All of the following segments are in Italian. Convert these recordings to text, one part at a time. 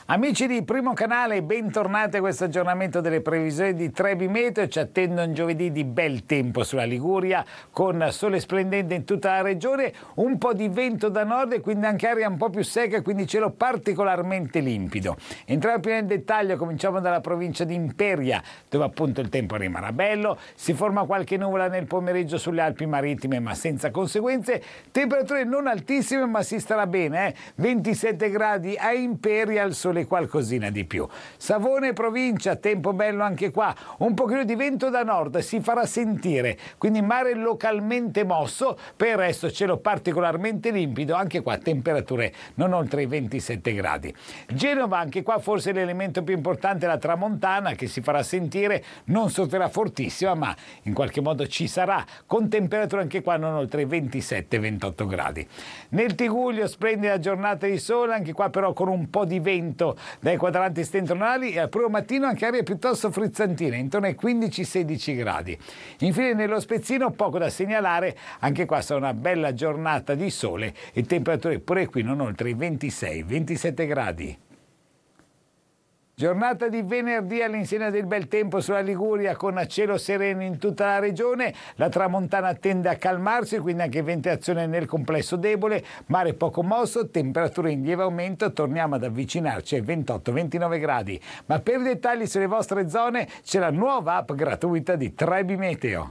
Amici di Primo Canale, bentornati a questo aggiornamento delle previsioni di Trebi Meteo. Ci attende un giovedì di bel tempo sulla Liguria, con sole splendente in tutta la regione, un po' di vento da nord e quindi anche aria un po' più secca, quindi cielo particolarmente limpido. Entriamo più nel dettaglio, cominciamo dalla provincia di Imperia, dove appunto il tempo rimarrà bello, si forma qualche nuvola nel pomeriggio sulle Alpi Marittime ma senza conseguenze, temperature non altissime ma si starà bene, 27 gradi a Imperia, al sole qualcosina di più. Savona e provincia, tempo bello anche qua, un pochino di vento da nord, si farà sentire, quindi mare localmente mosso, per il resto cielo particolarmente limpido, anche qua temperature non oltre i 27 gradi. Genova, anche qua forse l'elemento più importante è la tramontana che si farà sentire, non sofferà fortissima ma in qualche modo ci sarà, con temperature anche qua non oltre i 27-28 gradi. Nel Tigullio splendida giornata di sole, anche qua però con un po' di vento dai quadranti settentrionali e al primo mattino anche aria piuttosto frizzantina, intorno ai 15-16 gradi. Infine nello Spezzino poco da segnalare, anche qua sarà una bella giornata di sole e temperature pure qui non oltre i 26-27 gradi. Giornata di venerdì all'insegna del bel tempo sulla Liguria, con cielo sereno in tutta la regione, la tramontana tende a calmarsi, quindi anche ventilazione nel complesso debole, mare poco mosso, temperature in lieve aumento, torniamo ad avvicinarci ai 28-29 gradi. Ma per i dettagli sulle vostre zone c'è la nuova app gratuita di Trebi Meteo.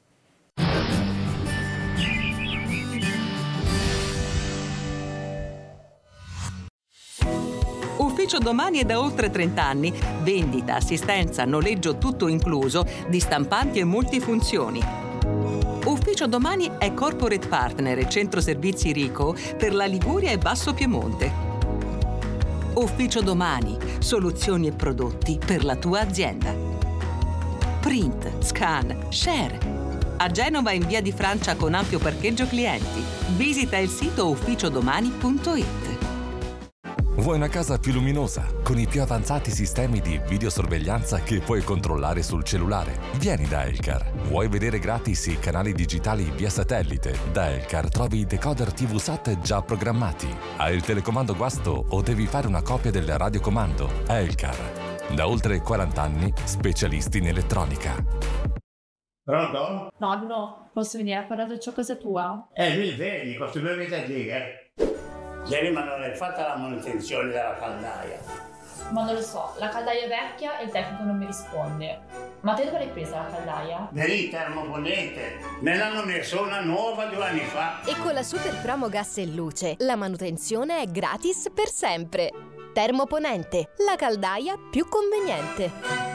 Ufficio Domani è da oltre 30 anni. Vendita, assistenza, noleggio tutto incluso di stampanti e multifunzioni. Ufficio Domani è corporate partner e centro servizi Rico per la Liguria e Basso Piemonte. Ufficio Domani, soluzioni e prodotti per la tua azienda. Print, scan, share. A Genova in via di Francia con ampio parcheggio clienti. Visita il sito ufficiodomani.it. Vuoi una casa più luminosa, con i più avanzati sistemi di videosorveglianza che puoi controllare sul cellulare? Vieni da Elcar. Vuoi vedere gratis i canali digitali via satellite? Da Elcar trovi i decoder TV SAT già programmati. Hai il telecomando guasto o devi fare una copia del radiocomando? Elcar. Da oltre 40 anni, specialisti in elettronica. Pronto? Nonno, posso venire a parlare ciò casa tua? Mi vedi, questi 2 mesi lì, Ieri ma non hai fatto la manutenzione della caldaia. Ma non lo so, la caldaia è vecchia e il tecnico non mi risponde. Ma te dove l'hai presa la caldaia? Vedi, termoponente. Me l'hanno messo una nuova 2 anni fa. E con la Super Promo Gas e Luce, la manutenzione è gratis per sempre. Termoponente, la caldaia più conveniente.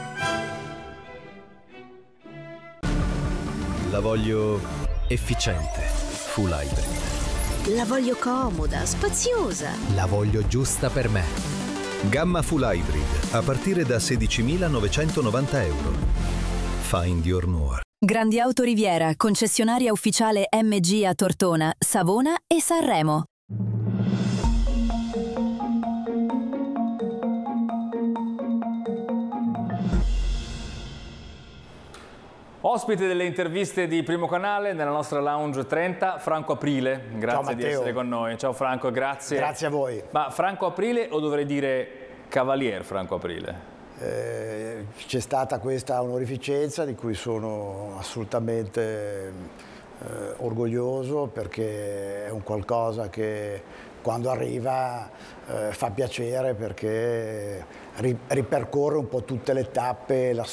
La voglio efficiente, full hybrid. La voglio comoda, spaziosa. La voglio giusta per me. Gamma Full Hybrid, a partire da 16.990 euro. Find your more. Grandi Auto Riviera, concessionaria ufficiale MG a Tortona, Savona e Sanremo. Ospite delle interviste di Primo Canale nella nostra Lounge 30, Franco Aprile. Grazie di essere con noi. Ciao Franco, grazie. Grazie a voi. Ma Franco Aprile o dovrei dire Cavalier Franco Aprile? C'è stata questa onorificenza di cui sono assolutamente orgoglioso, perché è un qualcosa che quando arriva fa piacere, perché ripercorre un po' tutte le tappe, la